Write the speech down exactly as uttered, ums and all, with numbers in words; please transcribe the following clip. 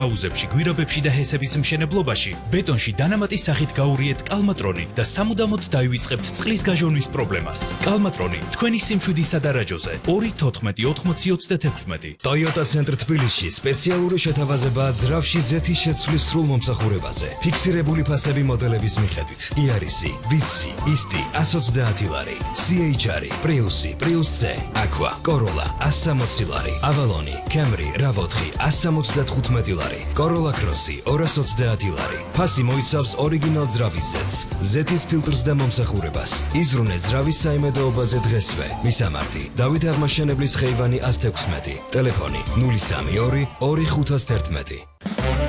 აუზებში, გვირაბებში და ჰესების მშენებლობაში ბეტონში დანამატის სახით გაურიეთ კალმატრონი და სამუდამოდ დაივიწყებთ წყლის გაჟონვის პრობლემას. კალმატრონი თქვენი სიმშვიდისა და რაჯოზე ორი თოთხმეტი ოთხმოცი ოცდაექვსმეტი. Toyota Center თბილისში სპეციალური შეთავაზებაა ძრავში ზეთის შეცვლის სრულ მომსახურებაზე. ფიქსირებული ფასები მოდელების მიხედვით. იარისი, ვიცი, ისტი ას ოცდაათი ლარი, სი ეიჩ არი, პრიუსი, პრიუს C, Aqua, Corolla ას სამოცი ლარი, Avalon, Camry, RAV ოთხი ას სამოცდათხუთმეტი ლარი. Corolla Cross ორას ოცდაათი ლარი. ფასი მოიცავს ორიგინალ ძრავის ზეთს, ზეთის ფილტრს და მომსახურებას. იზრუნე ძრავის საიმედოობაზე დღესვე. მისამართი: დავით აღმაშენებლის ხეივანი ას თექვსმეტი. ტელეფონი ნული სამი ორი ორი ხუთას თერთმეტი.